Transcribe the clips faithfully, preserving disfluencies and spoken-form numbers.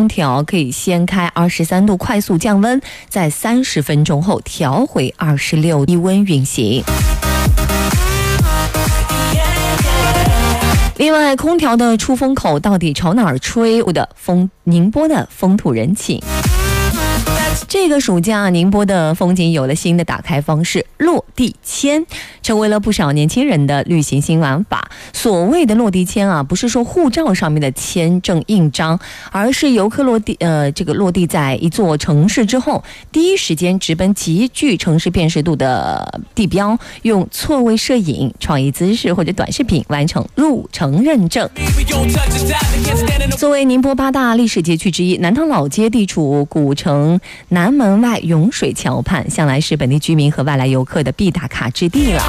空调可以先开二十三度快速降温，在三十分钟后调回二十六低温运行。另外，空调的出风口到底朝哪儿吹？我的风宁波的风土人情。这个暑假，宁波的风景有了新的打开方式，落地签成为了不少年轻人的旅行新玩法。所谓的落地签啊，不是说护照上面的签证印章，而是游客落地呃这个落地在一座城市之后，第一时间直奔极具城市辨识度的地标，用错位摄影、创意姿势或者短视频完成路程认证。作为宁波八大历史街区之一，南塘老街地处古城南门外涌水桥畔，向来是本地居民和外来游客的必打卡之地了。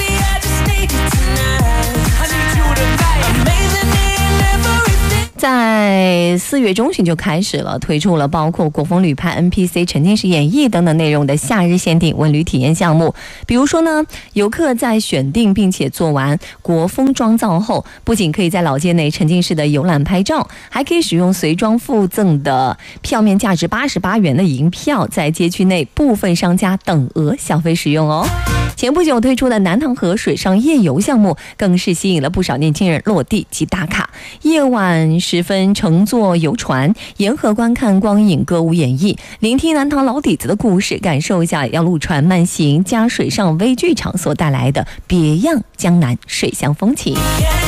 在四月中旬就开始了，推出了包括国风旅拍、N P C、沉浸式演绎等等内容的夏日限定文旅体验项目。比如说呢，游客在选定并且做完国风妆造后，不仅可以在老街内沉浸式的游览拍照，还可以使用随装附赠的票面价值八十八元的银票，在街区内部分商家等额消费使用哦。前不久推出的南塘河水上夜游项目，更是吸引了不少年轻人落地及打卡。夜晚时分乘坐游船，沿河观看光影歌舞演绎，聆听南塘老底子的故事，感受一下要陆船慢行加水上微剧场所带来的别样江南水乡风情。